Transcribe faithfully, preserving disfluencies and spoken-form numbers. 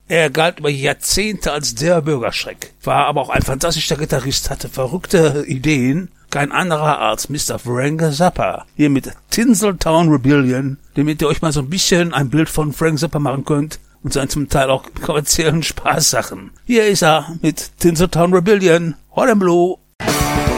Er galt über Jahrzehnte als der Bürgerschreck, war aber auch ein fantastischer Gitarrist, hatte verrückte Ideen. Kein anderer als Mister Frank Zappa. Hier mit Tinseltown Rebellion, damit ihr euch mal so ein bisschen ein Bild von Frank Zappa machen könnt und seinen zum Teil auch kommerziellen Spaßsachen. Hier ist er mit Tinseltown Rebellion, Hot and Blue.